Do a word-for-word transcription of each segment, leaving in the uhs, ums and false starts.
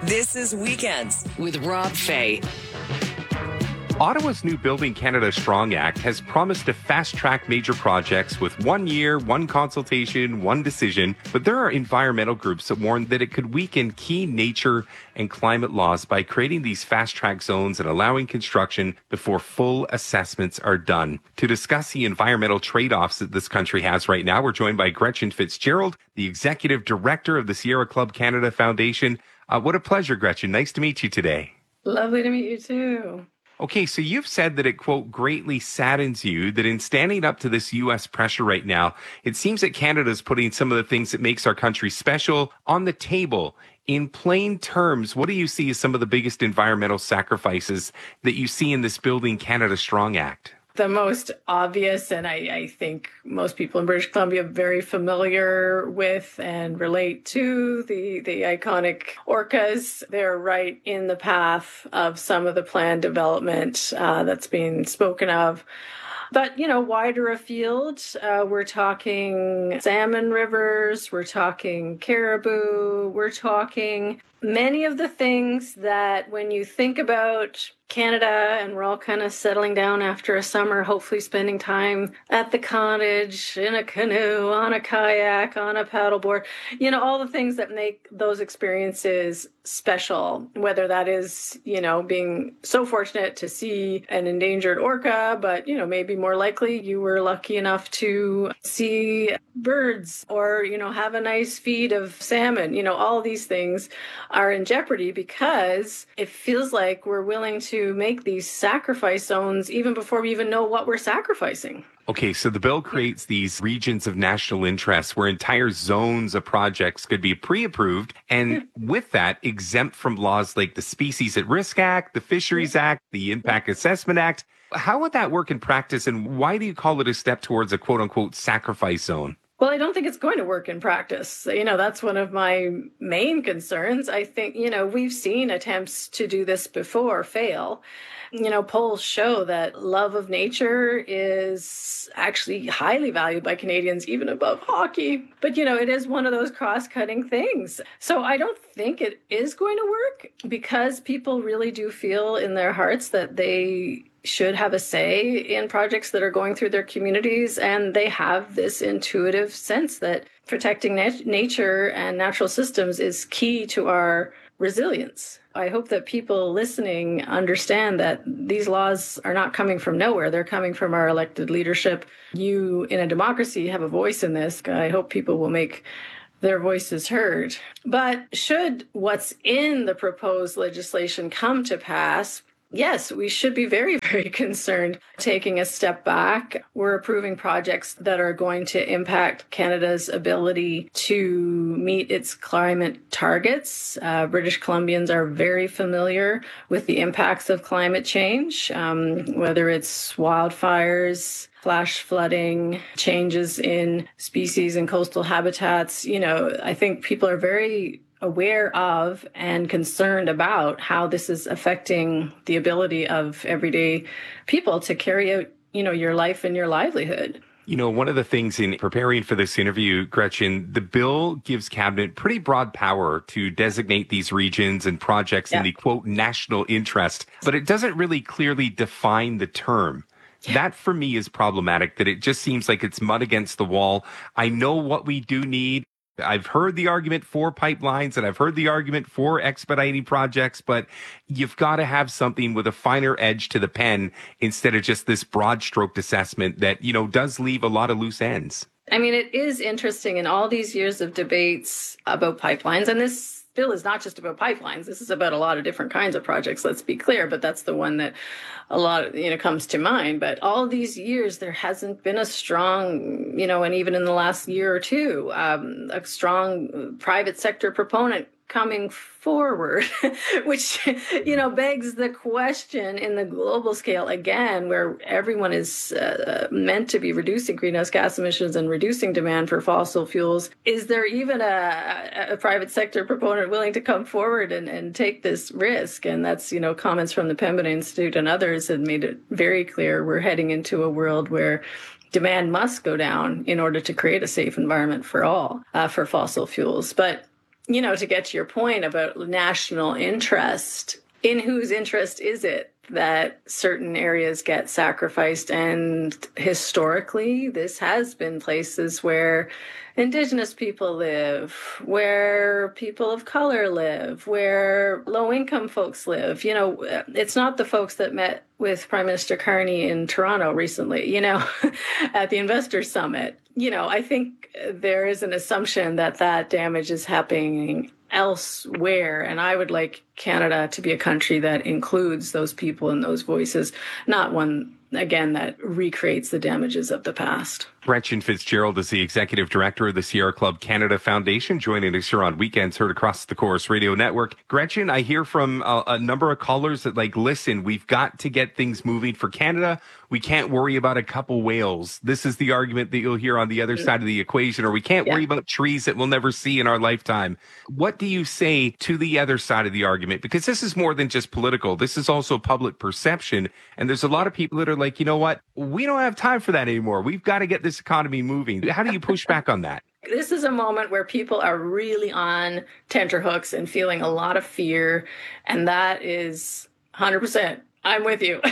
This is Weekends with Rob Fay. Ottawa's new Building Canada Strong Act has promised to fast-track major projects with one year, one consultation, one decision, but there are environmental groups that warn that it could weaken key nature and climate laws by creating these fast-track zones and allowing construction before full assessments are done. To discuss the environmental trade-offs that this country has right now, we're joined by Gretchen Fitzgerald, the Executive Director of the Sierra Club Canada Foundation. Uh, what a pleasure, Gretchen. Nice to meet you today. Lovely to meet you too. Okay, so you've said that it, quote, greatly saddens you that in standing up to this U S pressure right now, it seems that Canada's putting some of the things that makes our country special on the table. In plain terms, what do you see as some of the biggest environmental sacrifices that you see in this Building Canada Strong Act? The most obvious, and I, I think most people in British Columbia are very familiar with and relate to, the, the iconic orcas. They're right in the path of some of the planned development uh, that's being spoken of. But, you know, wider afield, uh, we're talking salmon rivers, we're talking caribou, we're talking many of the things that when you think about Canada and we're all kind of settling down after a summer, hopefully spending time at the cottage, in a canoe, on a kayak, on a paddleboard, you know, all the things that make those experiences special, whether that is, you know, being so fortunate to see an endangered orca, but, you know, maybe more likely you were lucky enough to see birds or, you know, have a nice feed of salmon. You know, all these things are in jeopardy because it feels like we're willing to make these sacrifice zones even before we even know what we're sacrificing. Okay, so the bill creates these regions of national interest where entire zones of projects could be pre-approved and with that exempt from laws like the Species at Risk Act, the Fisheries Act, the Impact Assessment Act. How would that work in practice and why do you call it a step towards a quote-unquote sacrifice zone? Well, I don't think it's going to work in practice. You know, that's one of my main concerns. I think, you know, we've seen attempts to do this before fail. You know, polls show that love of nature is actually highly valued by Canadians, even above hockey. But, you know, it is one of those cross-cutting things. So I don't think it is going to work because people really do feel in their hearts that they should have a say in projects that are going through their communities. And they have this intuitive sense that protecting nat- nature and natural systems is key to our resilience. I hope that people listening understand that these laws are not coming from nowhere. They're coming from our elected leadership. You, in a democracy, have a voice in this. I hope people will make their voices heard. But should what's in the proposed legislation come to pass, yes, we should be very, very concerned taking a step back. We're approving projects that are going to impact Canada's ability to meet its climate targets. Uh, British Columbians are very familiar with the impacts of climate change, um, whether it's wildfires, flash flooding, changes in species and coastal habitats. You know, I think people are very aware of and concerned about how this is affecting the ability of everyday people to carry out, you know, your life and your livelihood. You know, one of the things in preparing for this interview, Gretchen, the bill gives Cabinet pretty broad power to designate these regions and projects yeah. in the, quote, national interest, but it doesn't really clearly define the term. Yeah. That, for me, is problematic, that it just seems like it's mud against the wall. I know what we do need. I've heard the argument for pipelines and I've heard the argument for expediting projects, but you've got to have something with a finer edge to the pen instead of just this broad stroked assessment that, you know, does leave a lot of loose ends. I mean, it is interesting in all these years of debates about pipelines, and this bill is not just about pipelines. This is about a lot of different kinds of projects, let's be clear, but that's the one that a lot, you know, comes to mind. But all these years, there hasn't been a strong, you know, and even in the last year or two, um, a strong private sector proponent coming forward, which, you know, begs the question in the global scale again, where everyone is uh, meant to be reducing greenhouse gas emissions and reducing demand for fossil fuels. Is there even a, a private sector proponent willing to come forward and, and take this risk? And that's, you know, comments from the Pembina Institute and others had made it very clear we're heading into a world where demand must go down in order to create a safe environment for all, uh, for fossil fuels. But you know, to get to your point about national interest, in whose interest is it that certain areas get sacrificed? And historically, this has been places where Indigenous people live, where people of color live, where low-income folks live. You know, it's not the folks that met with Prime Minister Carney in Toronto recently, you know, at the Investor Summit. You know, I think there is an assumption that that damage is happening elsewhere. And I would like Canada to be a country that includes those people and those voices, not one, again, that recreates the damages of the past. Gretchen Fitzgerald is the executive director of the Sierra Club Canada Foundation, joining us here on Weekends, heard across the Chorus Radio Network. Gretchen, I hear from a, a number of callers that, like, listen, we've got to get things moving for Canada. We can't worry about a couple whales. This is the argument that you'll hear on the other side of the equation, or we can't yeah. worry about trees that we'll never see in our lifetime. What do you say to the other side of the argument? Because this is more than just political. This is also public perception. And there's a lot of people that are like, you know what? We don't have time for that anymore. We've got to get this economy moving. How do you push back on that? This is a moment where people are really on tenterhooks and feeling a lot of fear. And that is one hundred percent. I'm with you.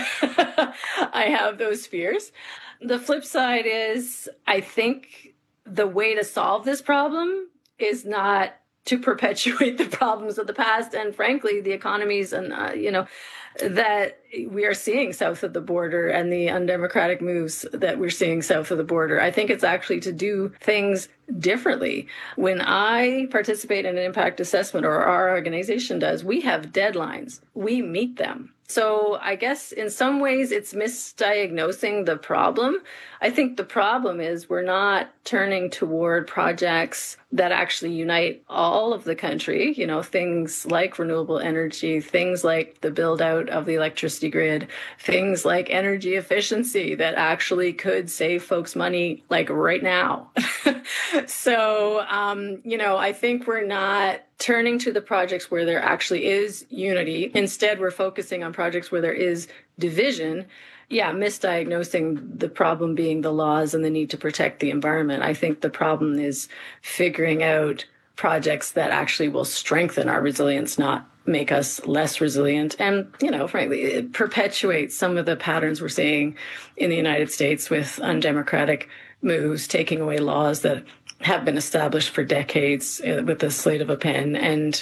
I have those fears. The flip side is, I think the way to solve this problem is not to perpetuate the problems of the past and, frankly, the economies and, uh, you know, that we are seeing south of the border and the undemocratic moves that we're seeing south of the border. I think it's actually to do things differently. When I participate in an impact assessment, or our organization does, we have deadlines. We meet them. So I guess in some ways it's misdiagnosing the problem. I think the problem is we're not turning toward projects that actually unite all of the country, you know, things like renewable energy, things like the build out of the electricity grid, things like energy efficiency that actually could save folks money like right now. So, um, you know, I think we're not turning to the projects where there actually is unity. Instead, we're focusing on projects where there is division. Yeah, misdiagnosing the problem being the laws and the need to protect the environment. I think the problem is figuring out projects that actually will strengthen our resilience, not make us less resilient. And, you know, frankly, it perpetuates some of the patterns we're seeing in the United States with undemocratic moves, taking away laws that have been established for decades with the slate of a pen, and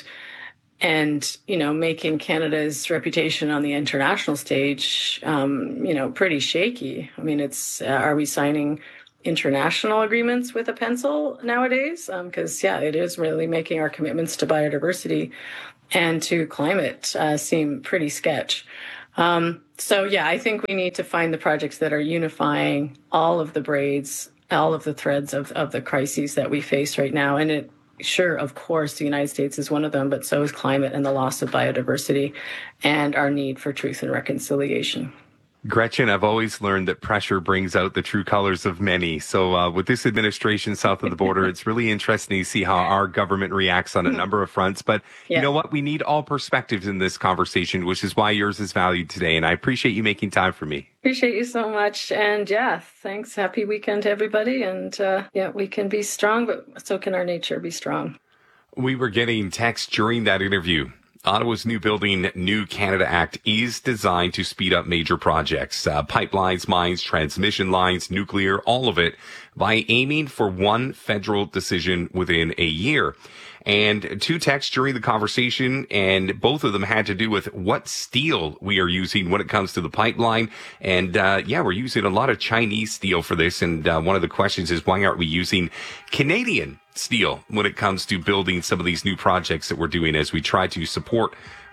and you know, making Canada's reputation on the international stage, um, you know, pretty shaky. I mean, it's uh, are we signing international agreements with a pencil nowadays? Because um, yeah, it is really making our commitments to biodiversity and to climate uh, seem pretty sketch. Um, so yeah, I think we need to find the projects that are unifying all of the braids, all of the threads of, of the crises that we face right now. And it, sure, of course, the United States is one of them, but so is climate and the loss of biodiversity and our need for truth and reconciliation. Gretchen, I've always learned that pressure brings out the true colors of many. So uh, with this administration south of the border, it's really interesting to see how our government reacts on a number of fronts. But yeah. You know what? We need all perspectives in this conversation, which is why yours is valued today. And I appreciate you making time for me. Appreciate you so much. And yeah, thanks. Happy weekend to everybody. And uh, yeah, we can be strong, but so can our nature be strong. We were getting text during that interview. Ottawa's new Building New Canada Act is designed to speed up major projects, uh, pipelines, mines, transmission lines, nuclear, all of it, by aiming for one federal decision within a year. And two texts during the conversation, and both of them had to do with what steel we are using when it comes to the pipeline. And uh yeah, we're using a lot of Chinese steel for this. And uh, one of the questions is, why aren't we using Canadian steel when it comes to building some of these new projects that we're doing as we try to support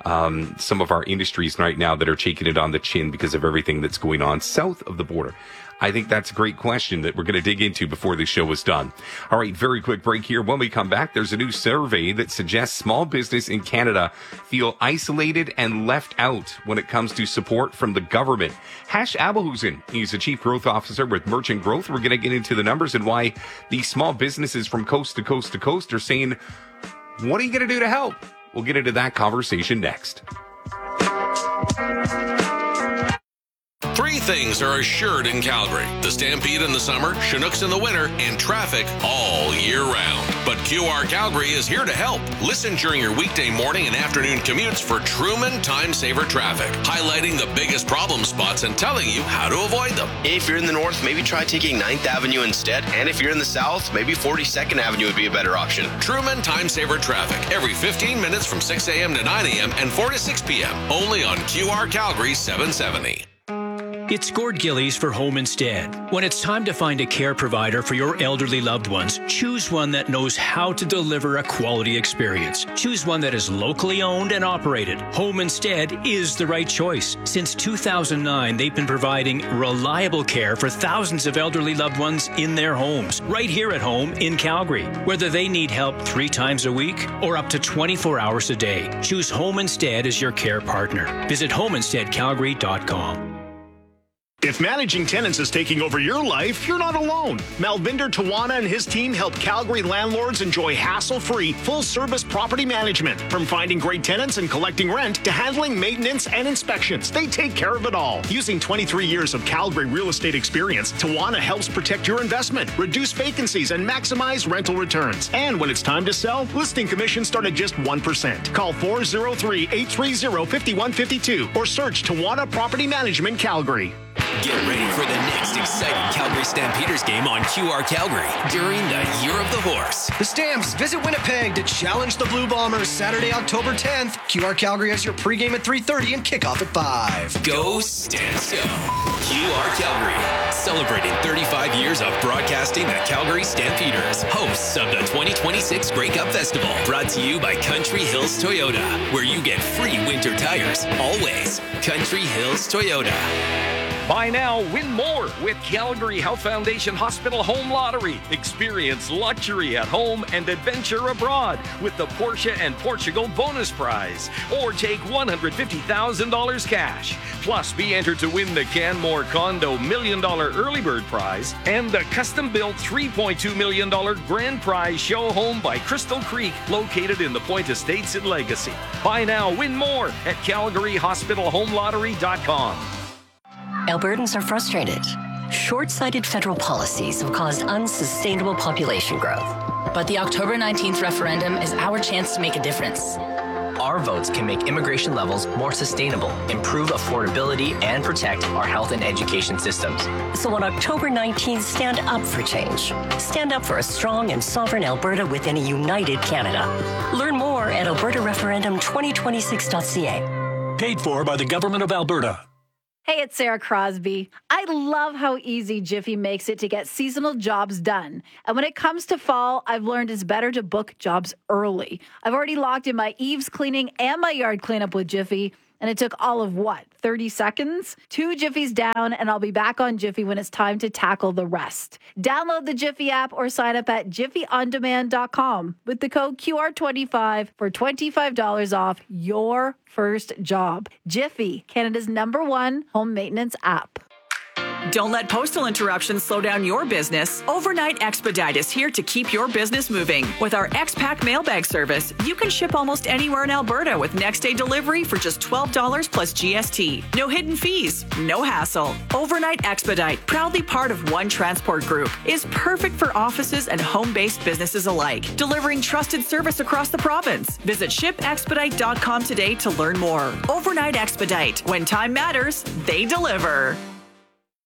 um some of our industries right now that are taking it on the chin because of everything that's going on south of the border? I think that's a great question that we're going to dig into before the show is done. All right, very quick break here. When we come back, there's a new survey that suggests small business in Canada feel isolated and left out when it comes to support from the government. Hash Abelhusen, he's the Chief Growth Officer with Merchant Growth. We're going to get into the numbers and why these small businesses from coast to coast to coast are saying, what are you going to do to help? We'll get into that conversation next. Three things are assured in Calgary. The Stampede in the summer, Chinooks in the winter, and traffic all year round. But Q R Calgary is here to help. Listen during your weekday morning and afternoon commutes for Truman Time Saver Traffic, highlighting the biggest problem spots and telling you how to avoid them. If you're in the north, maybe try taking ninth Avenue instead. And if you're in the south, maybe forty-second Avenue would be a better option. Truman Time Saver Traffic, every fifteen minutes from six a.m. to nine a.m. and four to six p.m. Only on Q R Calgary seven seventy. It's Gord Gillies for Home Instead. When it's time to find a care provider for your elderly loved ones, choose one that knows how to deliver a quality experience. Choose one that is locally owned and operated. Home Instead is the right choice. Since two thousand nine, they've been providing reliable care for thousands of elderly loved ones in their homes, right here at home in Calgary. Whether they need help three times a week or up to twenty-four hours a day, choose Home Instead as your care partner. Visit home instead calgary dot com. If managing tenants is taking over your life, you're not alone. Malvinder Tawana and his team help Calgary landlords enjoy hassle-free, full-service property management. From finding great tenants and collecting rent to handling maintenance and inspections, they take care of it all. Using twenty-three years of Calgary real estate experience, Tawana helps protect your investment, reduce vacancies, and maximize rental returns. And when it's time to sell, listing commissions start at just one percent. Call four oh three, eight three oh, five one five two or search Tawana Property Management Calgary. Get ready for the next exciting Calgary Stampeders game on Q R Calgary during the Year of the Horse. The Stamps visit Winnipeg to challenge the Blue Bombers Saturday, October tenth. Q R Calgary has your pregame at three thirty and kickoff at five. Go Stamps Go! Q R Calgary, celebrating thirty-five years of broadcasting the Calgary Stampeders, hosts of the twenty twenty-six Grey Cup Festival. Brought to you by Country Hills Toyota, where you get free winter tires, always. Country Hills Toyota. Buy now, win more with Calgary Health Foundation Hospital Home Lottery. Experience luxury at home and adventure abroad with the Porsche and Portugal bonus prize. Or take one hundred fifty thousand dollars cash. Plus, be entered to win the Canmore Condo Million Dollar Early Bird Prize and the custom-built three point two million dollars Grand Prize Show Home by Crystal Creek, located in the Point Estates in Legacy. Buy now, win more at calgary hospital home lottery dot com. Albertans are frustrated. Short-sighted federal policies have caused unsustainable population growth. But the October nineteenth referendum is our chance to make a difference. Our votes can make immigration levels more sustainable, improve affordability, and protect our health and education systems. So on October nineteenth, stand up for change. Stand up for a strong and sovereign Alberta within a united Canada. Learn more at alberta referendum twenty twenty-six dot c a. Paid for by the Government of Alberta. Hey, it's Sarah Crosby. I love how easy Jiffy makes it to get seasonal jobs done. And when it comes to fall, I've learned it's better to book jobs early. I've already locked in my eaves cleaning and my yard cleanup with Jiffy. And it took all of what, thirty seconds? Two Jiffies down, and I'll be back on Jiffy when it's time to tackle the rest. Download the Jiffy app or sign up at jiffy on demand dot com with the code Q R twenty-five for twenty-five dollars off your first job. Jiffy, Canada's number one home maintenance app. Don't let postal interruptions slow down your business. Overnight Expedite is here to keep your business moving. With our X-Pack mailbag service, you can ship almost anywhere in Alberta with next-day delivery for just twelve dollars plus G S T. No hidden fees, no hassle. Overnight Expedite, proudly part of One Transport Group, is perfect for offices and home-based businesses alike, delivering trusted service across the province. Visit ship expedite dot com today to learn more. Overnight Expedite. When time matters, they deliver.